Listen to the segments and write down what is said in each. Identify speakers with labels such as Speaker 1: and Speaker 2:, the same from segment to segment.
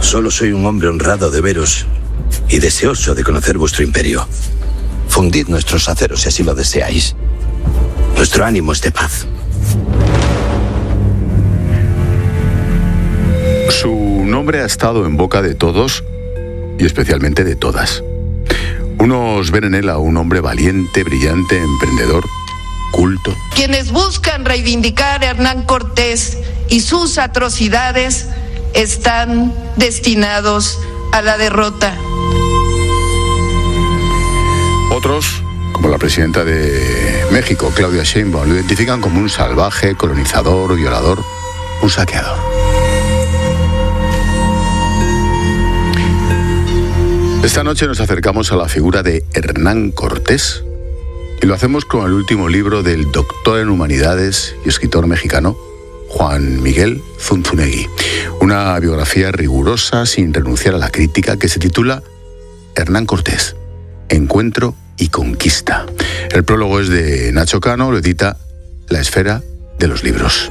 Speaker 1: Solo soy un hombre honrado de veros y deseoso de conocer vuestro imperio. Fundid nuestros aceros si así lo deseáis. Nuestro ánimo es de paz.
Speaker 2: Su nombre ha estado en boca de todos y especialmente de todas. Unos ven en él a un hombre valiente, brillante, emprendedor, culto.
Speaker 3: Quienes buscan reivindicar a Hernán Cortés y sus atrocidades están destinados a la derrota.
Speaker 2: Otros, como la presidenta de México, Claudia Sheinbaum, lo identifican como un salvaje, colonizador, violador, un saqueador. Esta noche nos acercamos a la figura de Hernán Cortés y lo hacemos con el último libro del doctor en humanidades y escritor mexicano Juan Miguel Zunzunegui. Una biografía rigurosa sin renunciar a la crítica que se titula Hernán Cortés, Encuentro y Conquista. El prólogo es de Nacho Cano, lo edita La Esfera de los Libros.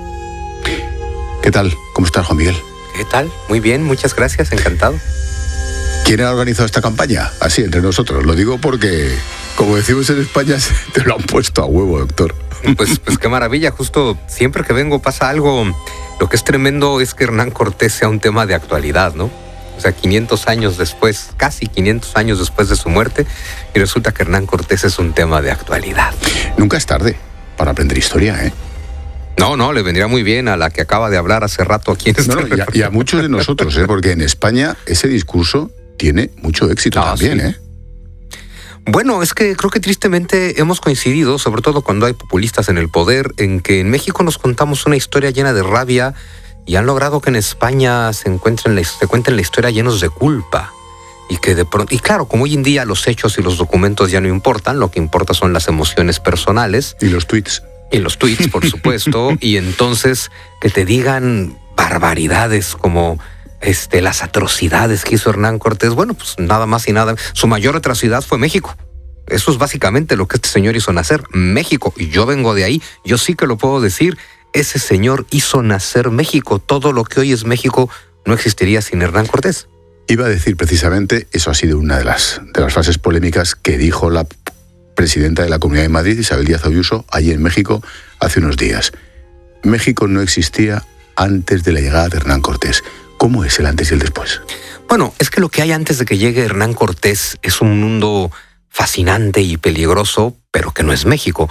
Speaker 2: ¿Qué tal? ¿Cómo estás, Juan Miguel?
Speaker 4: ¿Qué tal? Muy bien, muchas gracias, encantado.
Speaker 2: ¿Quién ha organizado esta campaña? Así, entre nosotros. Lo digo porque, como decimos en España, te lo han puesto a huevo, doctor.
Speaker 4: Pues qué maravilla. Justo siempre que vengo pasa algo. Lo que es tremendo es que Hernán Cortés sea un tema de actualidad, ¿no? O sea, 500 años después, casi 500 años después de su muerte, y resulta que Hernán Cortés es un tema de actualidad.
Speaker 2: Nunca es tarde para aprender historia, ¿eh?
Speaker 4: No, le vendría muy bien a la que acaba de hablar hace rato aquí en este
Speaker 2: y a muchos de nosotros, porque en España ese discurso tiene mucho éxito también, sí.
Speaker 4: Bueno, es que creo que tristemente hemos coincidido, sobre todo cuando hay populistas en el poder, en que en México nos contamos una historia llena de rabia y han logrado que en España se cuenten la historia llenos de culpa. Y que de pronto, y claro, como hoy en día los hechos y los documentos ya no importan, lo que importa son las emociones personales.
Speaker 2: Y los tweets.
Speaker 4: Y los tweets, por supuesto. Y entonces que te digan barbaridades como las atrocidades que hizo Hernán Cortés. Bueno, pues nada más y nada. Su mayor atrocidad fue México. Eso es básicamente lo que este señor hizo nacer, México. Y yo vengo de ahí. Yo sí que lo puedo decir. Ese señor hizo nacer México. Todo lo que hoy es México no existiría sin Hernán Cortés.
Speaker 2: Iba a decir precisamente, eso ha sido una de las frases polémicas que dijo la presidenta de la Comunidad de Madrid, Isabel Díaz Ayuso, allí en México, hace unos días. México no existía antes de la llegada de Hernán Cortés. ¿Cómo es el antes y el después? Bueno,
Speaker 4: es que lo que hay antes de que llegue Hernán Cortés es un mundo fascinante y peligroso, pero que no es México.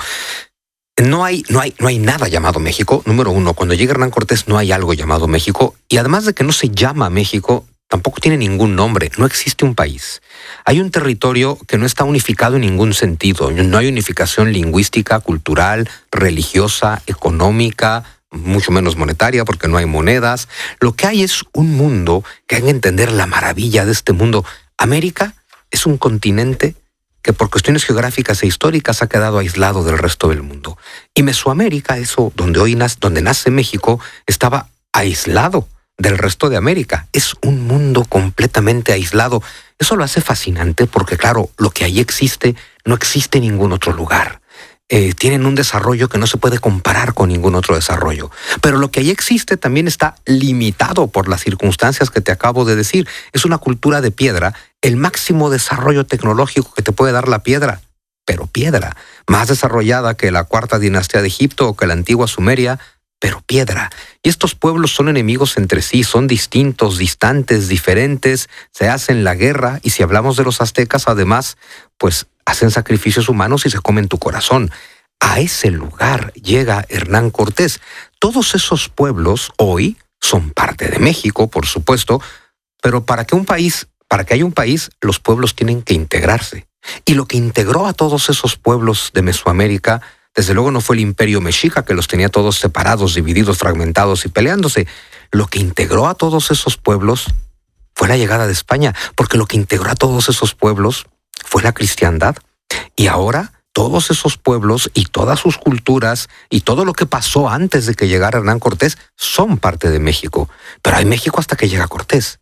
Speaker 4: No hay nada llamado México. Número uno, cuando llega Hernán Cortés no hay algo llamado México. Y además de que no se llama México, tampoco tiene ningún nombre. No existe un país. Hay un territorio que no está unificado en ningún sentido. No hay unificación lingüística, cultural, religiosa, económica, mucho menos monetaria, porque no hay monedas. Lo que hay es un mundo que hay que entender la maravilla de este mundo. América es un continente que por cuestiones geográficas e históricas ha quedado aislado del resto del mundo. Y Mesoamérica, eso donde nace México, estaba aislado del resto de América. Es un mundo completamente aislado. Eso lo hace fascinante porque, claro, lo que ahí existe no existe en ningún otro lugar. Tienen un desarrollo que no se puede comparar con ningún otro desarrollo. Pero lo que ahí existe también está limitado por las circunstancias que te acabo de decir. Es una cultura de piedra, el máximo desarrollo tecnológico que te puede dar la piedra, pero piedra, más desarrollada que la cuarta dinastía de Egipto o que la antigua Sumeria, pero piedra. Y estos pueblos son enemigos entre sí, son distintos, distantes, diferentes, se hacen la guerra, y si hablamos de los aztecas, además, pues hacen sacrificios humanos y se comen tu corazón. A ese lugar llega Hernán Cortés. Todos esos pueblos hoy son parte de México, por supuesto, pero para que haya un país, los pueblos tienen que integrarse. Y lo que integró a todos esos pueblos de Mesoamérica, desde luego no fue el imperio mexica, que los tenía todos separados, divididos, fragmentados y peleándose. Lo que integró a todos esos pueblos fue la llegada de España, porque lo que integró a todos esos pueblos fue la cristiandad. Y ahora todos esos pueblos y todas sus culturas y todo lo que pasó antes de que llegara Hernán Cortés son parte de México. Pero hay México hasta que llega Cortés.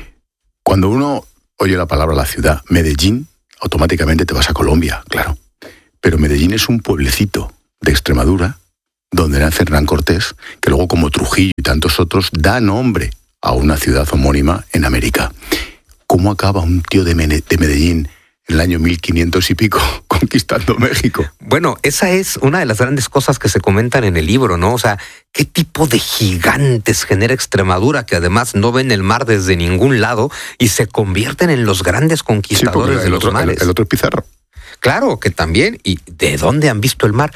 Speaker 2: Cuando uno oye la palabra la ciudad, Medellín, automáticamente te vas a Colombia, claro. Pero Medellín es un pueblecito de Extremadura donde nace Hernán Cortés, que luego, como Trujillo y tantos otros, da nombre a una ciudad homónima en América. ¿Cómo acaba un tío de Medellín en el año 1500 y pico conquistando México?
Speaker 4: Bueno, esa es una de las grandes cosas que se comentan en el libro, ¿no? O sea, ¿qué tipo de gigantes genera Extremadura que además no ven el mar desde ningún lado y se convierten en los grandes conquistadores de los mares?
Speaker 2: El otro es Pizarro.
Speaker 4: Claro que también. ¿Y de dónde han visto el mar?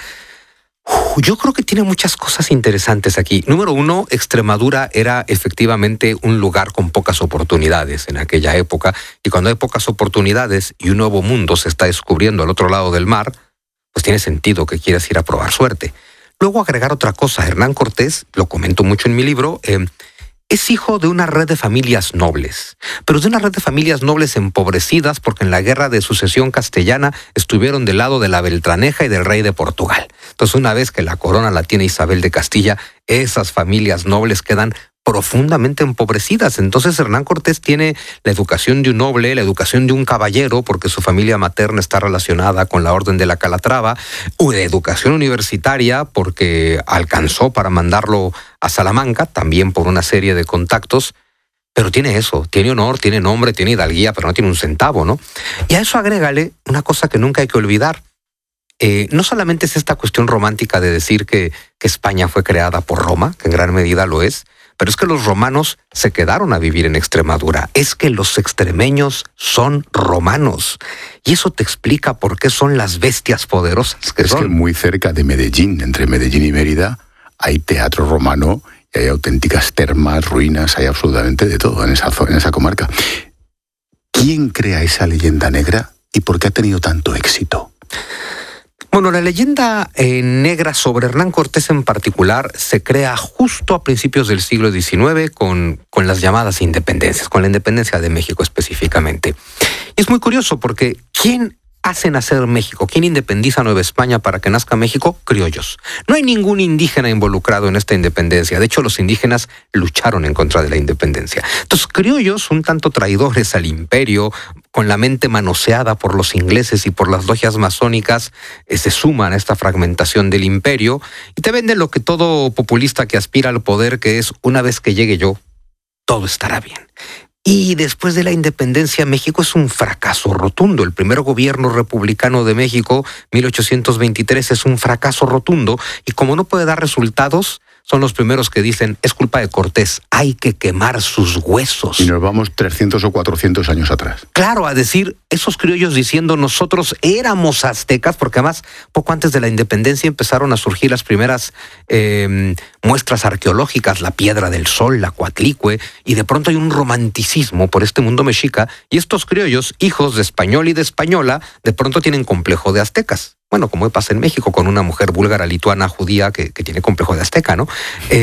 Speaker 4: Yo creo que tiene muchas cosas interesantes aquí. Número uno, Extremadura era efectivamente un lugar con pocas oportunidades en aquella época, y cuando hay pocas oportunidades y un nuevo mundo se está descubriendo al otro lado del mar, pues tiene sentido que quieras ir a probar suerte. Luego agregar otra cosa, Hernán Cortés, lo comento mucho en mi libro, es hijo de una red de familias nobles, pero de una red de familias nobles empobrecidas porque en la guerra de sucesión castellana estuvieron del lado de la Beltraneja y del rey de Portugal. Entonces, una vez que la corona la tiene Isabel de Castilla, esas familias nobles quedan profundamente empobrecidas. Entonces Hernán Cortés tiene la educación de un noble, la educación de un caballero, porque su familia materna está relacionada con la Orden de la Calatrava, o de educación universitaria, porque alcanzó para mandarlo a Salamanca, también por una serie de contactos. Pero tiene eso, tiene honor, tiene nombre, tiene hidalguía, pero no tiene un centavo, ¿no? Y a eso agrégale una cosa que nunca hay que olvidar. No solamente es esta cuestión romántica de decir que España fue creada por Roma, que en gran medida lo es, pero es que los romanos se quedaron a vivir en Extremadura. Es que los extremeños son romanos. Y eso te explica por qué son las bestias poderosas que son.
Speaker 2: Es que muy cerca de Medellín, entre Medellín y Mérida, hay teatro romano, y hay auténticas termas, ruinas, hay absolutamente de todo en esa comarca. ¿Quién crea esa leyenda negra y por qué ha tenido tanto éxito?
Speaker 4: Bueno, la leyenda negra sobre Hernán Cortés en particular se crea justo a principios del siglo XIX con las llamadas independencias, con la independencia de México específicamente. Y es muy curioso porque ¿quién hace nacer México? ¿Quién independiza Nueva España para que nazca México? Criollos. No hay ningún indígena involucrado en esta independencia. De hecho, los indígenas lucharon en contra de la independencia. Entonces, criollos, un tanto traidores al imperio, con la mente manoseada por los ingleses y por las logias masónicas, se suman a esta fragmentación del imperio y te venden lo que todo populista que aspira al poder, que es una vez que llegue yo, todo estará bien. Y después de la independencia, México es un fracaso rotundo. El primer gobierno republicano de México, 1823, es un fracaso rotundo. Y como no puede dar resultados, son los primeros que dicen, es culpa de Cortés, hay que quemar sus huesos.
Speaker 2: Y nos vamos 300 o 400 años atrás.
Speaker 4: Claro, a decir, esos criollos diciendo, nosotros éramos aztecas, porque además, poco antes de la independencia empezaron a surgir las primeras muestras arqueológicas, la Piedra del Sol, la Coatlicue, y de pronto hay un romanticismo por este mundo mexica, y estos criollos, hijos de español y de española, de pronto tienen complejo de aztecas. Bueno, como pasa en México con una mujer búlgara, lituana, judía que tiene complejo de azteca, ¿no?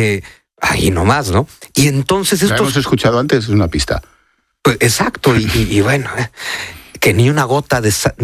Speaker 4: Ahí nomás, ¿no? Y entonces
Speaker 2: estos... ¿La hemos escuchado antes? Es una pista.
Speaker 4: Pues, exacto, y bueno, que ni una gota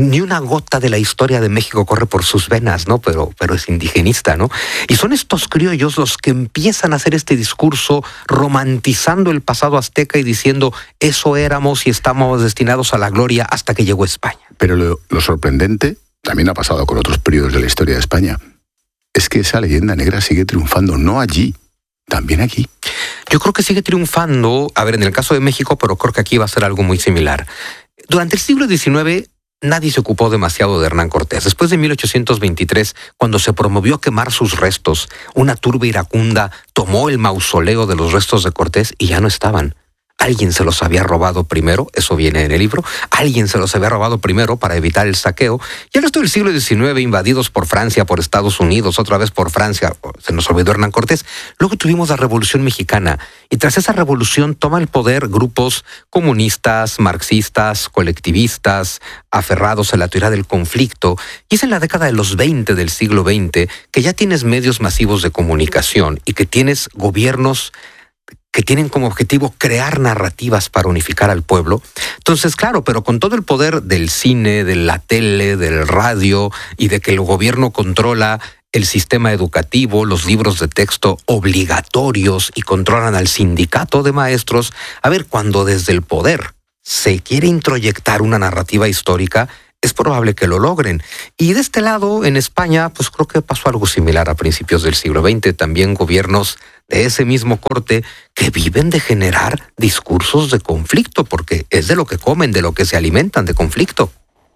Speaker 4: de la historia de México corre por sus venas, ¿no? Pero es indigenista, ¿no? Y son estos criollos los que empiezan a hacer este discurso romantizando el pasado azteca y diciendo, eso éramos y estamos destinados a la gloria hasta que llegó España.
Speaker 2: Pero lo sorprendente, también ha pasado con otros periodos de la historia de España, es que esa leyenda negra sigue triunfando, no allí, también aquí.
Speaker 4: Yo creo que sigue triunfando, a ver, en el caso de México, pero creo que aquí va a ser algo muy similar. Durante el siglo XIX, nadie se ocupó demasiado de Hernán Cortés. Después de 1823, cuando se promovió quemar sus restos, una turba iracunda tomó el mausoleo de los restos de Cortés y ya no estaban. Alguien se los había robado primero, eso viene en el libro, alguien se los había robado primero para evitar el saqueo, y el resto del siglo XIX, invadidos por Francia, por Estados Unidos, otra vez por Francia, se nos olvidó Hernán Cortés. Luego tuvimos la Revolución Mexicana, y tras esa revolución toma el poder grupos comunistas, marxistas, colectivistas, aferrados a la teoría del conflicto, y es en la década de los 20 del siglo XX que ya tienes medios masivos de comunicación y que tienes gobiernos que tienen como objetivo crear narrativas para unificar al pueblo. Entonces, claro, pero con todo el poder del cine, de la tele, del radio y de que el gobierno controla el sistema educativo, los libros de texto obligatorios y controlan al sindicato de maestros, a ver, cuando desde el poder se quiere introyectar una narrativa histórica, es probable que lo logren. Y de este lado, en España, pues creo que pasó algo similar a principios del siglo XX. También gobiernos de ese mismo corte que viven de generar discursos de conflicto, porque es de lo que comen, de lo que se alimentan, de conflicto.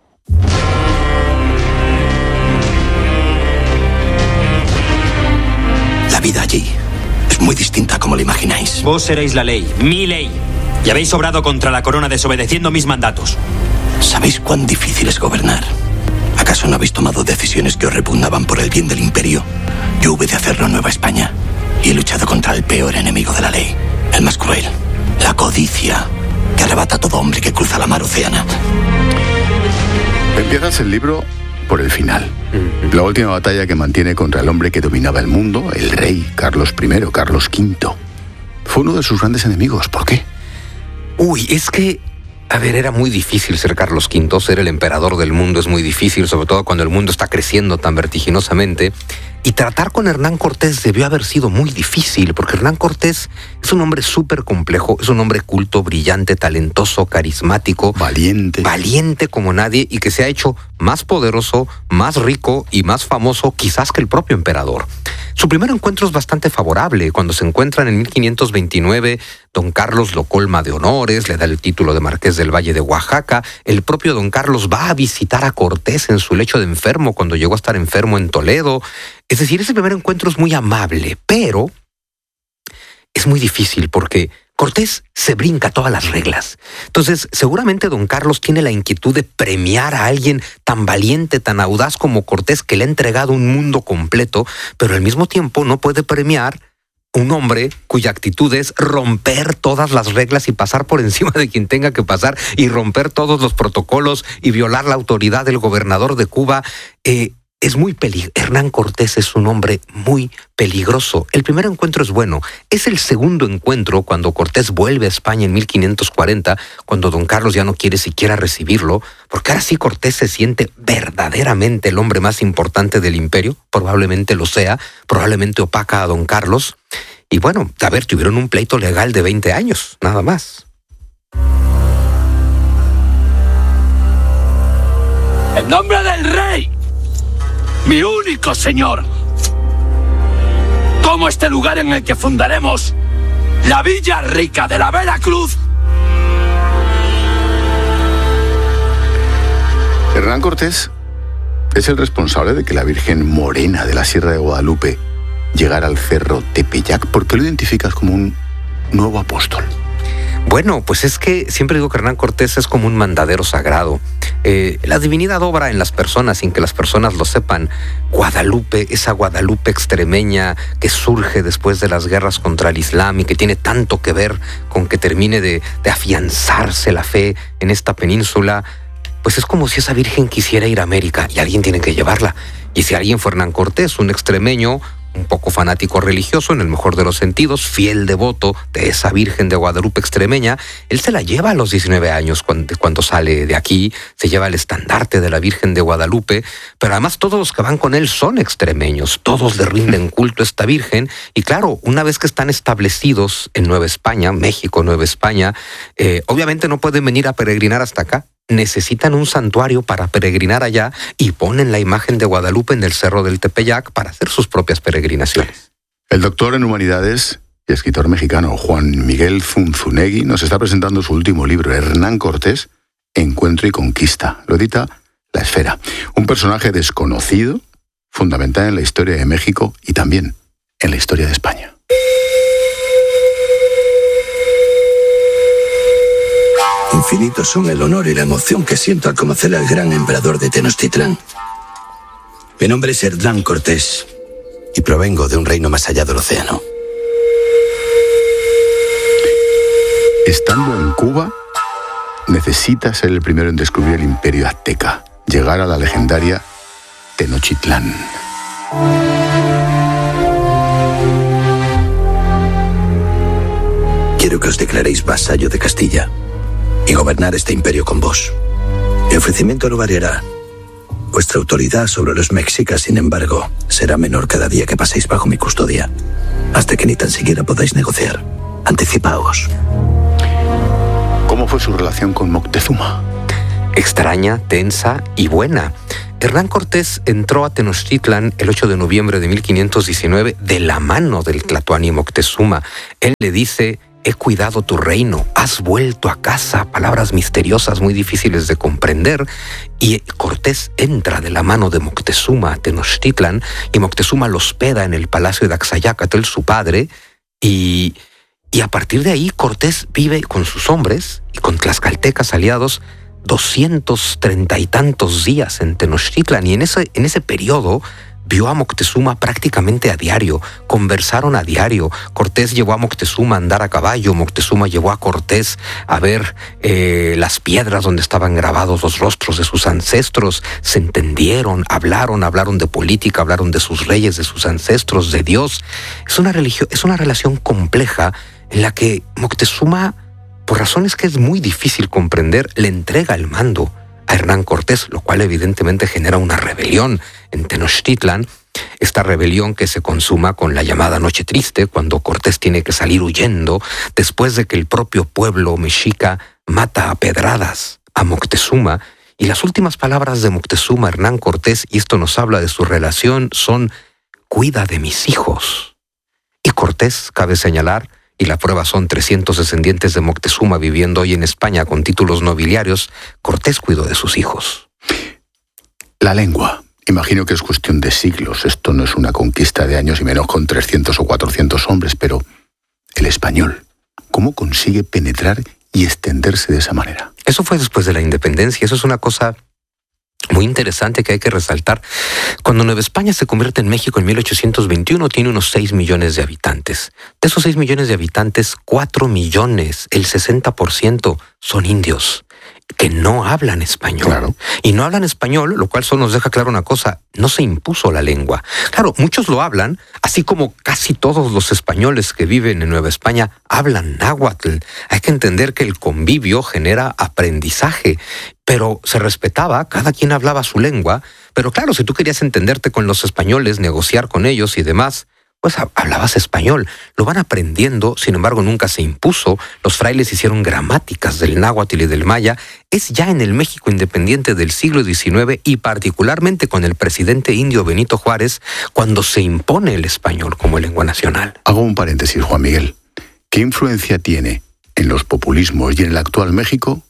Speaker 1: La vida allí es muy distinta a como lo imagináis.
Speaker 5: Vos seréis la ley, mi ley. Y habéis obrado contra la corona desobedeciendo mis mandatos.
Speaker 1: ¿Sabéis cuán difícil es gobernar? ¿Acaso no habéis tomado decisiones que os repugnaban por el bien del imperio? Yo hube de hacerlo en Nueva España y he luchado contra el peor enemigo de la ley, el más cruel, la codicia, que arrebata a todo hombre que cruza la mar Océana.
Speaker 2: Empiezas el libro por el final. La última batalla que mantiene contra el hombre que dominaba el mundo, el rey Carlos I, Carlos V. Fue uno de sus grandes enemigos. ¿Por qué?
Speaker 4: Es que, era muy difícil ser Carlos V, ser el emperador del mundo es muy difícil, sobre todo cuando el mundo está creciendo tan vertiginosamente. Y tratar con Hernán Cortés debió haber sido muy difícil, porque Hernán Cortés es un hombre súper complejo, es un hombre culto, brillante, talentoso, carismático. Valiente como nadie, y que se ha hecho más poderoso, más rico y más famoso quizás que el propio emperador. Su primer encuentro es bastante favorable. Cuando se encuentran en 1529, don Carlos lo colma de honores, le da el título de Marqués del Valle de Oaxaca. El propio don Carlos va a visitar a Cortés en su lecho de enfermo cuando llegó a estar enfermo en Toledo. Es decir, ese primer encuentro es muy amable, pero es muy difícil porque Cortés se brinca todas las reglas. Entonces, seguramente don Carlos tiene la inquietud de premiar a alguien tan valiente, tan audaz como Cortés, que le ha entregado un mundo completo, pero al mismo tiempo no puede premiar un hombre cuya actitud es romper todas las reglas y pasar por encima de quien tenga que pasar y romper todos los protocolos y violar la autoridad del gobernador de Cuba. Es muy peligroso. Hernán Cortés es un hombre muy peligroso. El primer encuentro es bueno. Es el segundo encuentro, cuando Cortés vuelve a España en 1540, cuando don Carlos ya no quiere siquiera recibirlo, porque ahora sí Cortés se siente verdaderamente el hombre más importante del imperio. Probablemente lo sea, probablemente opaca a don Carlos. Y bueno, tuvieron un pleito legal de 20 años, nada más.
Speaker 6: En nombre del rey, mi único señor, tomo este lugar en el que fundaremos la Villa Rica de la Veracruz.
Speaker 2: Hernán Cortés es el responsable de que la Virgen Morena de la Sierra de Guadalupe llegara al cerro Tepeyac. ¿Por qué lo identificas como un nuevo apóstol?
Speaker 4: Bueno, pues es que siempre digo que Hernán Cortés es como un mandadero sagrado. La divinidad obra en las personas sin que las personas lo sepan. Guadalupe, esa Guadalupe extremeña que surge después de las guerras contra el Islam y que tiene tanto que ver con que termine de afianzarse la fe en esta península, pues es como si esa virgen quisiera ir a América y alguien tiene que llevarla. Y si alguien fue Hernán Cortés, un extremeño, un poco fanático religioso en el mejor de los sentidos, fiel devoto de esa Virgen de Guadalupe extremeña, él se la lleva a los 19 años cuando sale de aquí, se lleva el estandarte de la Virgen de Guadalupe, pero además todos los que van con él son extremeños, todos le rinden culto a esta Virgen, y claro, una vez que están establecidos en Nueva España, México, Nueva España, obviamente no pueden venir a peregrinar hasta acá. Necesitan un santuario para peregrinar allá y ponen la imagen de Guadalupe en el Cerro del Tepeyac para hacer sus propias peregrinaciones.
Speaker 2: El doctor en Humanidades y escritor mexicano Juan Miguel Zunzunegui nos está presentando su último libro, Hernán Cortés, Encuentro y Conquista. Lo edita La Esfera. Un personaje desconocido, fundamental en la historia de México y también en la historia de España.
Speaker 1: Infinitos son el honor y la emoción que siento al conocer al gran emperador de Tenochtitlán. Mi nombre es Hernán Cortés y provengo de un reino más allá del océano.
Speaker 2: Estando en Cuba, necesitas ser el primero en descubrir el imperio azteca, llegar a la legendaria Tenochtitlán.
Speaker 1: Quiero que os declaréis vasallo de Castilla y gobernar este imperio con vos. Mi ofrecimiento no variará. Vuestra autoridad sobre los mexicas, sin embargo, será menor cada día que paséis bajo mi custodia, hasta que ni tan siquiera podáis negociar. Anticipaos.
Speaker 2: ¿Cómo fue su relación con Moctezuma?
Speaker 4: Extraña, tensa y buena. Hernán Cortés entró a Tenochtitlan el 8 de noviembre de 1519 de la mano del Tlatoani Moctezuma. Él le dice: he cuidado tu reino, has vuelto a casa. Palabras misteriosas muy difíciles de comprender. Y Cortés entra de la mano de Moctezuma a Tenochtitlan y Moctezuma lo hospeda en el palacio de Axayácatl, su padre, y a partir de ahí Cortés vive con sus hombres y con tlaxcaltecas aliados 230 y tantos días en Tenochtitlan, y en ese periodo vio a Moctezuma prácticamente a diario, conversaron a diario. Cortés llevó a Moctezuma a andar a caballo, Moctezuma llevó a Cortés a ver las piedras donde estaban grabados los rostros de sus ancestros, se entendieron, hablaron de política, hablaron de sus reyes, de sus ancestros, de Dios. Es una relación compleja en la que Moctezuma, por razones que es muy difícil comprender, le entrega el mando a Hernán Cortés, lo cual evidentemente genera una rebelión en Tenochtitlan, esta rebelión que se consuma con la llamada Noche Triste, cuando Cortés tiene que salir huyendo después de que el propio pueblo mexica mata a pedradas a Moctezuma. Y las últimas palabras de Moctezuma a Hernán Cortés, y esto nos habla de su relación, son: cuida de mis hijos. Y Cortés, cabe señalar, y la prueba son 300 descendientes de Moctezuma viviendo hoy en España con títulos nobiliarios, Cortés cuidó de sus hijos.
Speaker 2: La lengua. Imagino que es cuestión de siglos. Esto no es una conquista de años y menos con 300 o 400 hombres, pero el español, ¿cómo consigue penetrar y extenderse de esa manera?
Speaker 4: Eso fue después de la independencia. Eso es una cosa muy interesante que hay que resaltar. Cuando Nueva España se convierte en México en 1821, tiene unos 6 millones de habitantes. De esos 6 millones de habitantes, 4 millones, el 60%, son indios que no hablan español.
Speaker 2: Claro.
Speaker 4: Y no hablan español, lo cual solo nos deja claro una cosa: no se impuso la lengua. Claro, muchos lo hablan, así como casi todos los españoles que viven en Nueva España hablan náhuatl. Hay que entender que el convivio genera aprendizaje, pero se respetaba, cada quien hablaba su lengua. Pero claro, si tú querías entenderte con los españoles, negociar con ellos y demás, pues hablabas español. Lo van aprendiendo, sin embargo nunca se impuso. Los frailes hicieron gramáticas del náhuatl y del maya. Es ya en el México independiente del siglo XIX, y particularmente con el presidente indio Benito Juárez, cuando se impone el español como lengua nacional.
Speaker 2: Hago un paréntesis, Juan Miguel. ¿Qué influencia tiene en los populismos y en el actual México,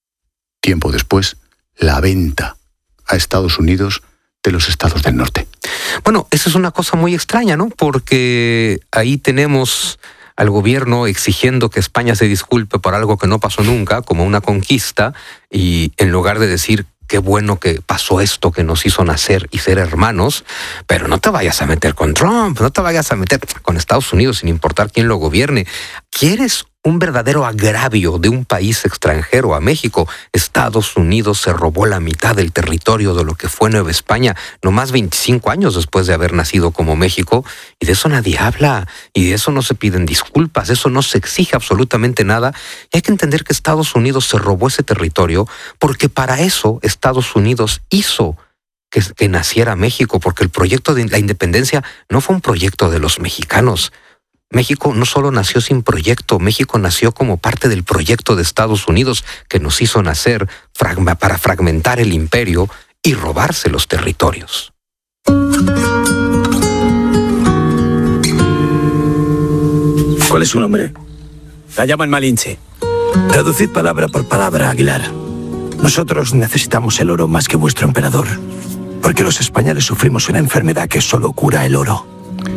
Speaker 2: tiempo después, la venta a Estados Unidos de los estados del norte?
Speaker 4: Bueno, eso es una cosa muy extraña, ¿no? Porque ahí tenemos al gobierno exigiendo que España se disculpe por algo que no pasó nunca, como una conquista, y en lugar de decir: qué bueno que pasó esto que nos hizo nacer y ser hermanos, pero no te vayas a meter con Trump, no te vayas a meter con Estados Unidos sin importar quién lo gobierne. ¿Quieres un verdadero agravio de un país extranjero a México? Estados Unidos se robó la mitad del territorio de lo que fue Nueva España, nomás 25 años después de haber nacido como México, y de eso nadie habla, y de eso no se piden disculpas, de eso no se exige absolutamente nada. Y hay que entender que Estados Unidos se robó ese territorio porque para eso Estados Unidos hizo que naciera México, porque el proyecto de la independencia no fue un proyecto de los mexicanos. México no solo nació sin proyecto, México nació como parte del proyecto de Estados Unidos, que nos hizo nacer para fragmentar el imperio y robarse los territorios.
Speaker 6: ¿Cuál es su nombre? La llaman Malinche. Traducid palabra por palabra, Aguilar. Nosotros necesitamos el oro más que vuestro emperador, porque los españoles sufrimos una enfermedad que solo cura el oro.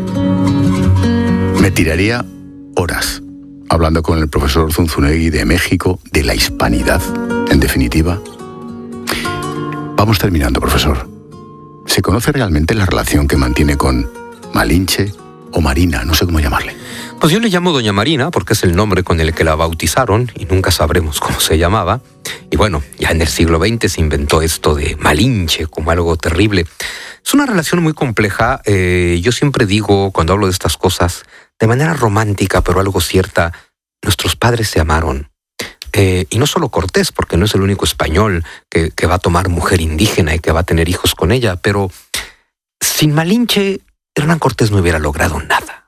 Speaker 2: Me tiraría horas hablando con el profesor Zunzunegui de México, de la hispanidad, en definitiva. Vamos terminando, profesor. ¿Se conoce realmente la relación que mantiene con Malinche o Marina? No sé cómo llamarle.
Speaker 4: Pues yo le llamo Doña Marina porque es el nombre con el que la bautizaron y nunca sabremos cómo se llamaba. Y bueno, ya en el siglo XX se inventó esto de Malinche como algo terrible. Es una relación muy compleja. Yo siempre digo, cuando hablo de estas cosas, de manera romántica, pero algo cierta, nuestros padres se amaron. Y no solo Cortés, porque no es el único español que va a tomar mujer indígena y que va a tener hijos con ella, pero sin Malinche, Hernán Cortés no hubiera logrado nada.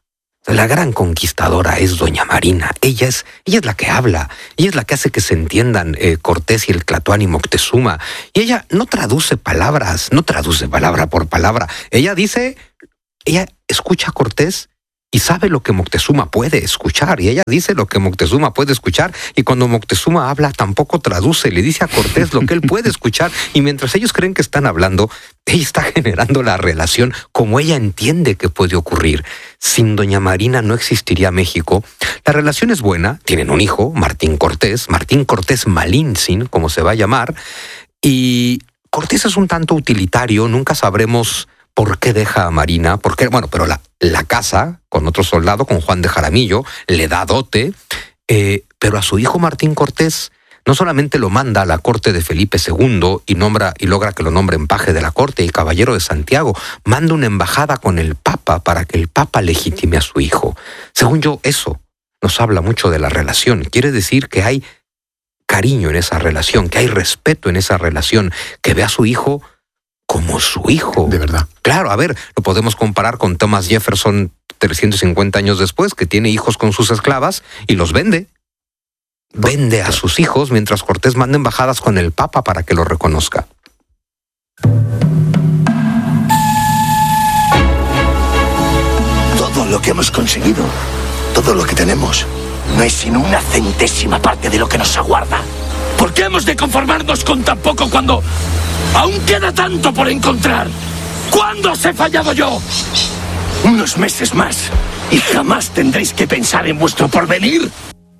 Speaker 4: La gran conquistadora es doña Marina. Ella es la que habla. Ella es la que hace que se entiendan Cortés y el Tlatoani Moctezuma. Y ella no traduce palabras, no traduce palabra por palabra. Ella escucha a Cortés y sabe lo que Moctezuma puede escuchar. Y ella dice lo que Moctezuma puede escuchar. Y cuando Moctezuma habla, tampoco traduce. Le dice a Cortés lo que él puede escuchar. Y mientras ellos creen que están hablando, ella está generando la relación como ella entiende que puede ocurrir. Sin doña Marina no existiría México. La relación es buena. Tienen un hijo, Martín Cortés Malintzin, como se va a llamar. Y Cortés es un tanto utilitario. Nunca sabremos por qué deja a Marina. Pero la casa con otro soldado, con Juan de Jaramillo, le da dote. Pero a su hijo Martín Cortés no solamente lo manda a la corte de Felipe II y logra que lo nombren paje de la corte y caballero de Santiago, manda una embajada con el Papa para que el Papa legitime a su hijo. Según yo, eso nos habla mucho de la relación. Quiere decir que hay cariño en esa relación, que hay respeto en esa relación, que ve a su hijo como su hijo.
Speaker 2: De verdad.
Speaker 4: Claro, a ver, lo podemos comparar con Thomas Jefferson 350 años después, que tiene hijos con sus esclavas y los vende. Vende a sus hijos mientras Cortés manda embajadas con el Papa para que lo reconozca.
Speaker 6: Todo lo que hemos conseguido, todo lo que tenemos, no es sino una centésima parte de lo que nos aguarda. ¿Por qué hemos de conformarnos con tan poco cuando aún queda tanto por encontrar? ¿Cuándo os he fallado yo? Unos meses más y jamás tendréis que pensar en vuestro porvenir.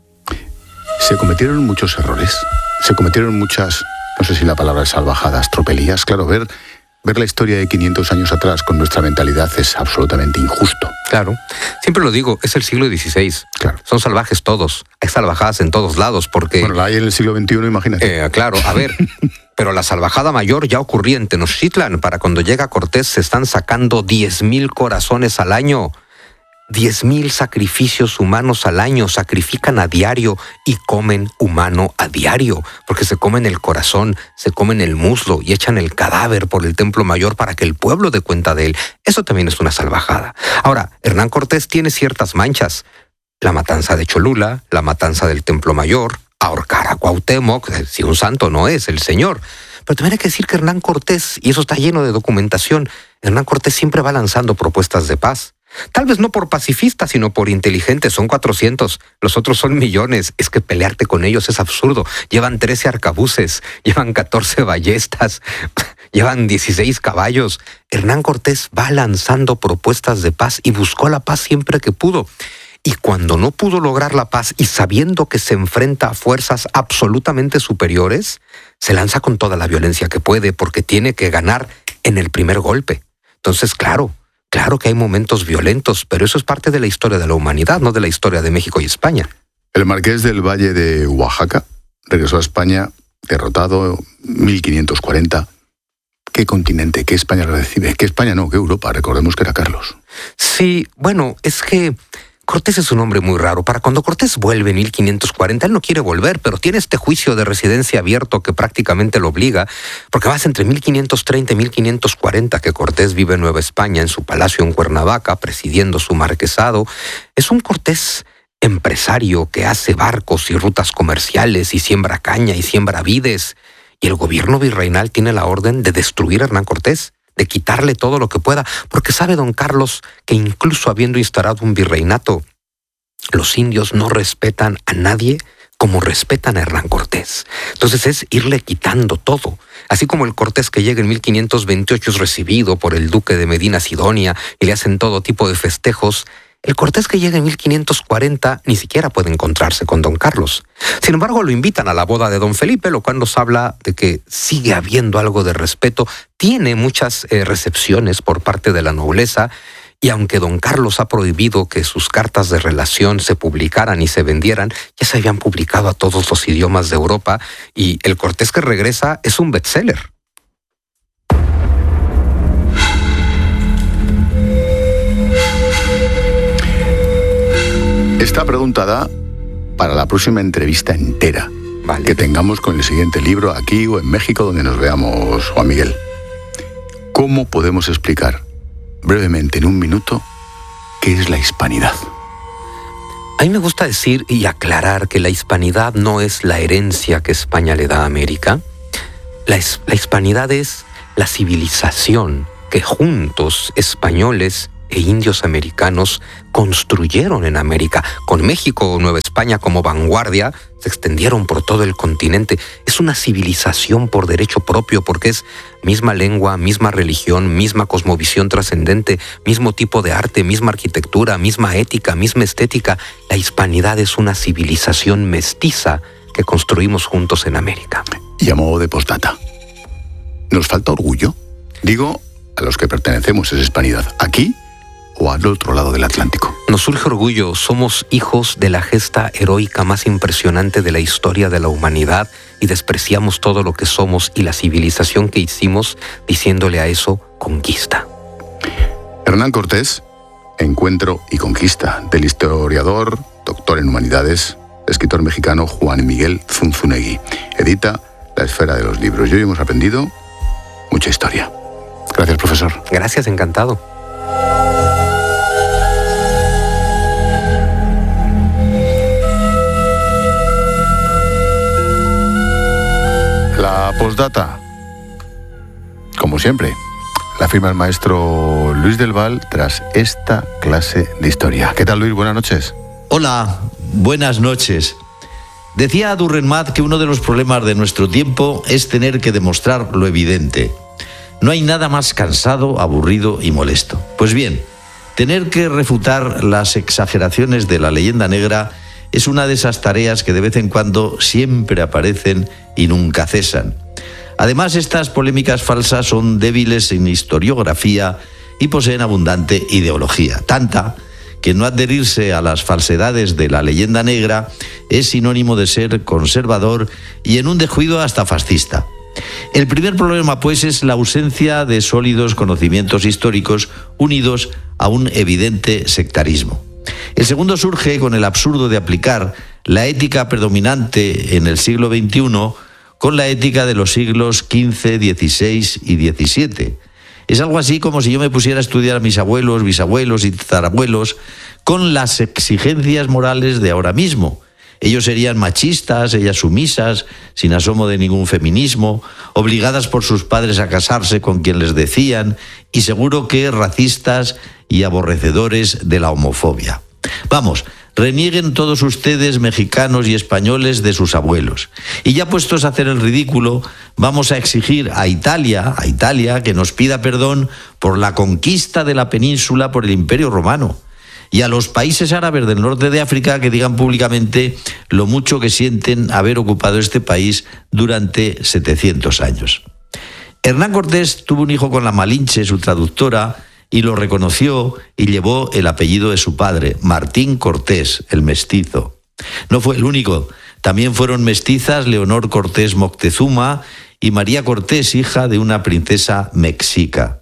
Speaker 2: Se cometieron muchos errores, se cometieron muchas, no sé si la palabra es salvajadas, tropelías. Claro, ver la historia de 500 años atrás con nuestra mentalidad es absolutamente injusto.
Speaker 4: Claro, siempre lo digo, es el siglo XVI.
Speaker 2: Claro.
Speaker 4: Son salvajes todos, hay salvajadas en todos lados porque...
Speaker 2: Bueno, la hay en el siglo XXI, imagínate.
Speaker 4: Claro, a ver, pero la salvajada mayor ya ocurría en Tenochtitlan. Para cuando llega Cortés se están sacando 10,000 corazones al año. 10,000 sacrificios humanos al año, sacrifican a diario y comen humano a diario, porque se comen el corazón, se comen el muslo y echan el cadáver por el Templo Mayor para que el pueblo dé cuenta de él. Eso también es una salvajada. Ahora, Hernán Cortés tiene ciertas manchas. La matanza de Cholula, la matanza del Templo Mayor, ahorcar a Cuauhtémoc, si un santo no es el señor. Pero también hay que decir que Hernán Cortés, y eso está lleno de documentación, Hernán Cortés siempre va lanzando propuestas de paz. Tal vez no por pacifistas, sino por inteligentes. Son 400, los otros son millones. Es que pelearte con ellos es absurdo. Llevan 13 arcabuces, llevan 14 ballestas, llevan 16 caballos. Hernán Cortés va lanzando propuestas de paz y buscó la paz siempre que pudo. Y cuando no pudo lograr la paz y sabiendo que se enfrenta a fuerzas absolutamente superiores, se lanza con toda la violencia que puede porque tiene que ganar en el primer golpe. Entonces, claro que hay momentos violentos, pero eso es parte de la historia de la humanidad, no de la historia de México y España.
Speaker 2: El marqués del Valle de Oaxaca regresó a España derrotado 1540. ¿Qué continente, qué España le recibe? ¿Qué España no, qué Europa? Recordemos que era Carlos.
Speaker 4: Sí, bueno, es que Cortés es un hombre muy raro. Para cuando Cortés vuelve en 1540, él no quiere volver, pero tiene este juicio de residencia abierto que prácticamente lo obliga, porque va entre 1530 y 1540 que Cortés vive en Nueva España, en su palacio en Cuernavaca, presidiendo su marquesado. Es un Cortés empresario que hace barcos y rutas comerciales y siembra caña y siembra vides. Y el gobierno virreinal tiene la orden de destruir a Hernán Cortés, de quitarle todo lo que pueda, porque sabe don Carlos que incluso habiendo instalado un virreinato, los indios no respetan a nadie como respetan a Hernán Cortés. Entonces es irle quitando todo. Así como el Cortés que llega en 1528 es recibido por el duque de Medina Sidonia y le hacen todo tipo de festejos, el Cortés que llega en 1540 ni siquiera puede encontrarse con don Carlos. Sin embargo, lo invitan a la boda de don Felipe, lo cual nos habla de que sigue habiendo algo de respeto. Tiene muchas recepciones por parte de la nobleza, y aunque don Carlos ha prohibido que sus cartas de relación se publicaran y se vendieran, ya se habían publicado a todos los idiomas de Europa, y el Cortés que regresa es un bestseller.
Speaker 2: Esta pregunta da para la próxima entrevista entera,
Speaker 4: Vale.
Speaker 2: que tengamos con el siguiente libro aquí o en México, donde nos veamos, Juan Miguel. ¿Cómo podemos explicar brevemente, en un minuto, qué es la hispanidad?
Speaker 4: A mí me gusta decir y aclarar que la hispanidad no es la herencia que España le da a América. La hispanidad es la civilización que juntos, españoles e indios americanos, construyeron en América. Con México o Nueva España como vanguardia, se extendieron por todo el continente. Es una civilización por derecho propio, porque es misma lengua, misma religión, misma cosmovisión trascendente, mismo tipo de arte, misma arquitectura, misma ética, misma estética. La hispanidad es una civilización mestiza que construimos juntos en América.
Speaker 2: Y a modo de postdata, ¿nos falta orgullo? Digo, a los que pertenecemos a esa hispanidad, aquí o al otro lado del Atlántico.
Speaker 4: Nos surge orgullo, somos hijos de la gesta heroica más impresionante de la historia de la humanidad y despreciamos todo lo que somos y la civilización que hicimos, diciéndole a eso conquista.
Speaker 2: Hernán Cortés, Encuentro y Conquista, del historiador, doctor en humanidades, escritor mexicano Juan Miguel Zunzunegui. Edita La Esfera de los Libros. Y hoy hemos aprendido mucha historia. Gracias, profesor.
Speaker 4: Gracias, encantado.
Speaker 2: La postdata, como siempre, la firma el maestro Luis del Val tras esta clase de historia. ¿Qué tal, Luis? Buenas noches.
Speaker 7: Hola, buenas noches. Decía Durrenmatt que uno de los problemas de nuestro tiempo es tener que demostrar lo evidente. No hay nada más cansado, aburrido y molesto. Pues bien, tener que refutar las exageraciones de la leyenda negra es una de esas tareas que de vez en cuando siempre aparecen y nunca cesan. Además, estas polémicas falsas son débiles en historiografía y poseen abundante ideología, tanta que no adherirse a las falsedades de la leyenda negra es sinónimo de ser conservador y en un descuido hasta fascista. El primer problema, pues, es la ausencia de sólidos conocimientos históricos unidos a un evidente sectarismo. El segundo surge con el absurdo de aplicar la ética predominante en el siglo XXI con la ética de los siglos XV, XVI y XVII. Es algo así como si yo me pusiera a estudiar a mis abuelos, bisabuelos y tatarabuelos con las exigencias morales de ahora mismo. Ellos serían machistas, ellas sumisas, sin asomo de ningún feminismo, obligadas por sus padres a casarse con quien les decían, y seguro que racistas y aborrecedores de la homofobia. Vamos, renieguen todos ustedes, mexicanos y españoles, de sus abuelos. Y ya puestos a hacer el ridículo, vamos a exigir a Italia, que nos pida perdón por la conquista de la península por el Imperio Romano. Y a los países árabes del norte de África que digan públicamente lo mucho que sienten haber ocupado este país durante 700 años. Hernán Cortés tuvo un hijo con la Malinche, su traductora, y lo reconoció y llevó el apellido de su padre, Martín Cortés, el mestizo. No fue el único, también fueron mestizas Leonor Cortés Moctezuma y María Cortés, hija de una princesa mexica.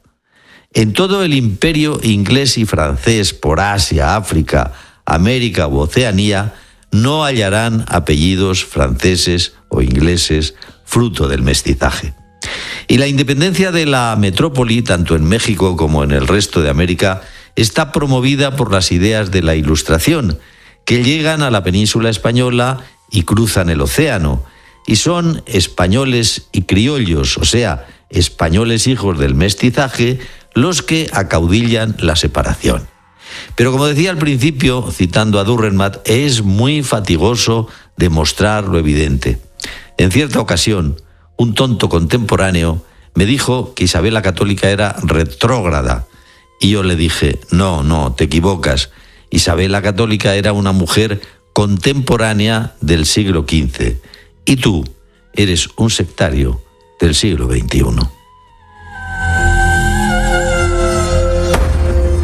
Speaker 7: En todo el imperio inglés y francés por Asia, África, América u Oceanía, no hallarán apellidos franceses o ingleses fruto del mestizaje. Y la independencia de la metrópoli, tanto en México como en el resto de América, está promovida por las ideas de la Ilustración, que llegan a la península española y cruzan el océano, y son españoles y criollos, o sea, españoles hijos del mestizaje, los que acaudillan la separación. Pero como decía al principio, citando a Durrenmatt, es muy fatigoso demostrar lo evidente. En cierta ocasión, un tonto contemporáneo me dijo que Isabel la Católica era retrógrada. Y yo le dije, no, te equivocas. Isabel la Católica era una mujer contemporánea del siglo XV. Y tú eres un sectario del siglo XXI.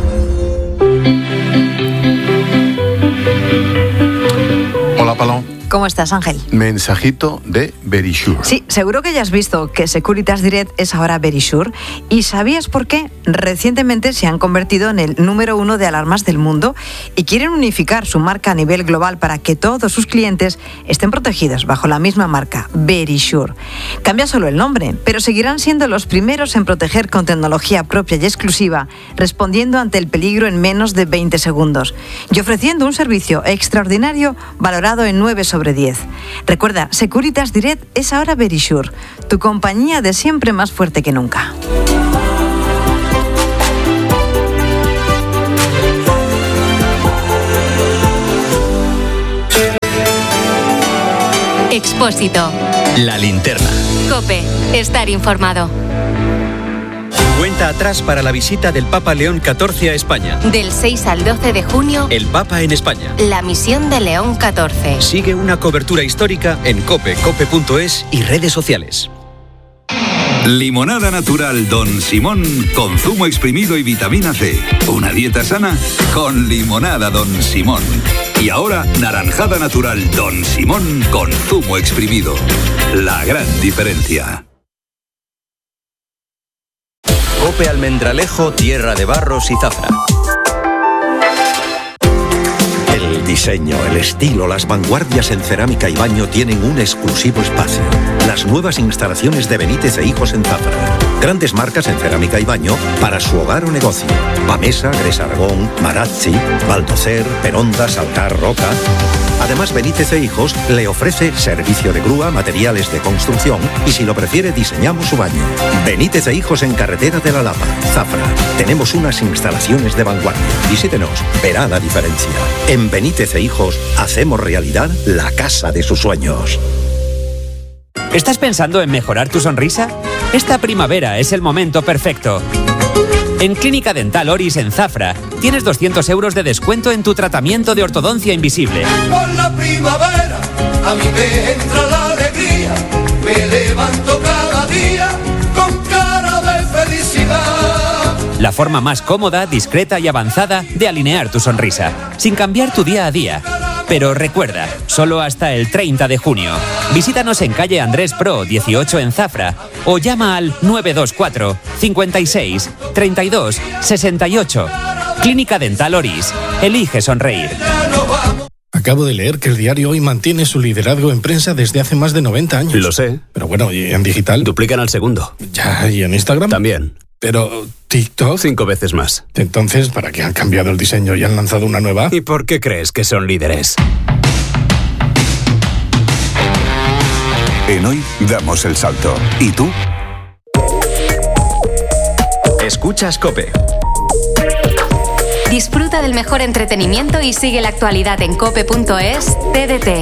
Speaker 2: Hola, Palón.
Speaker 8: ¿Cómo estás, Ángel?
Speaker 2: Mensajito de Verisure.
Speaker 8: Sí, seguro que ya has visto que Securitas Direct es ahora Verisure. ¿Y sabías por qué? Recientemente se han convertido en el número 1 de alarmas del mundo y quieren unificar su marca a nivel global para que todos sus clientes estén protegidos bajo la misma marca, Verisure. Cambia solo el nombre, pero seguirán siendo los primeros en proteger con tecnología propia y exclusiva, respondiendo ante el peligro en menos de 20 segundos y ofreciendo un servicio extraordinario valorado en 9 sobre 10. Recuerda, Securitas Direct es ahora Verisure, tu compañía de siempre más fuerte que nunca.
Speaker 9: Expósito.
Speaker 10: La linterna.
Speaker 9: COPE. Estar informado.
Speaker 10: Cuenta atrás para la visita del Papa León XIV a España.
Speaker 9: Del 6 al 12 de junio,
Speaker 10: El Papa en España.
Speaker 9: la misión de León XIV.
Speaker 10: Sigue una cobertura histórica en COPE, cope.es y redes sociales.
Speaker 11: Limonada natural Don Simón con zumo exprimido y vitamina C. Una dieta sana con limonada Don Simón. Y ahora naranjada natural Don Simón con zumo exprimido. La gran diferencia.
Speaker 10: COPE Almendralejo, tierra de barros y zafra.
Speaker 12: El diseño, el estilo, las vanguardias en cerámica y baño tienen un exclusivo espacio. Las nuevas instalaciones de Benítez e Hijos en Zafra. Grandes marcas en cerámica y baño para su hogar o negocio. Pamesa, Gres Aragón, Marazzi, Baldocer, Peronda, Salcar, Roca. Además, Benítez e Hijos le ofrece servicio de grúa, materiales de construcción y, si lo prefiere, diseñamos su baño. Benítez e Hijos en Carretera de la Lapa, Zafra. Tenemos unas instalaciones de vanguardia. Visítenos, verá la diferencia. En Benítez e Hijos hacemos realidad la casa de sus sueños.
Speaker 13: ¿Estás pensando en mejorar tu sonrisa? Esta primavera es el momento perfecto. En Clínica Dental Oris en Zafra tienes 200 euros de descuento en tu tratamiento de ortodoncia invisible.
Speaker 14: Con la primavera a mí me entra la alegría, me levanto cada día con cara de felicidad.
Speaker 13: La forma más cómoda, discreta y avanzada de alinear tu sonrisa, sin cambiar tu día a día. Pero recuerda, solo hasta el 30 de junio. Visítanos en calle Andrés Pro 18 en Zafra o llama al 924 56 32 68. Clínica Dental Oris. Elige sonreír.
Speaker 15: Acabo de leer que el diario Hoy mantiene su liderazgo en prensa desde hace más de 90 años.
Speaker 16: Lo sé.
Speaker 15: Pero bueno, ¿y en digital?
Speaker 16: Duplican al segundo.
Speaker 15: Ya, ¿y en Instagram?
Speaker 16: También.
Speaker 15: Pero TikTok...
Speaker 16: 5 veces más.
Speaker 15: Entonces, ¿para qué han cambiado el diseño y han lanzado una nueva?
Speaker 16: ¿Y por qué crees que son líderes?
Speaker 11: En Hoy damos el salto. ¿Y tú?
Speaker 10: Escuchas COPE.
Speaker 9: Disfruta del mejor entretenimiento y sigue la actualidad en cope.es TDT.